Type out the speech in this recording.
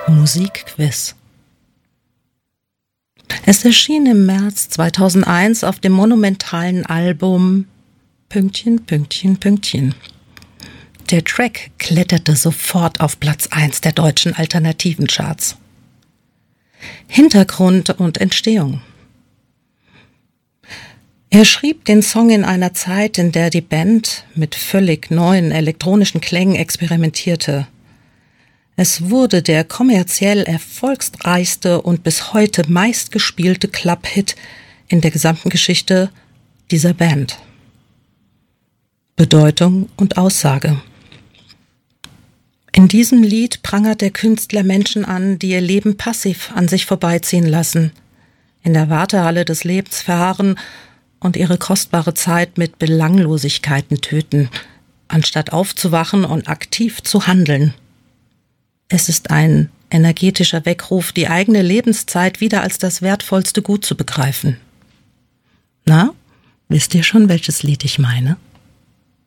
Musikquiz. Es erschien im März 2001 auf dem monumentalen Album Pünktchen, Pünktchen, Pünktchen. Der Track kletterte sofort auf Platz 1 der deutschen Alternativencharts. Hintergrund und Entstehung. Er schrieb den Song in einer Zeit, in der die Band mit völlig neuen elektronischen Klängen experimentierte. Es wurde der kommerziell erfolgsreichste und bis heute meistgespielte Club-Hit in der gesamten Geschichte dieser Band. Bedeutung und Aussage. In diesem Lied prangert der Künstler Menschen an, die ihr Leben passiv an sich vorbeiziehen lassen, in der Wartehalle des Lebens verharren und ihre kostbare Zeit mit Belanglosigkeiten töten, anstatt aufzuwachen und aktiv zu handeln. Es ist ein energetischer Weckruf, die eigene Lebenszeit wieder als das wertvollste Gut zu begreifen. Na, wisst ihr schon, welches Lied ich meine?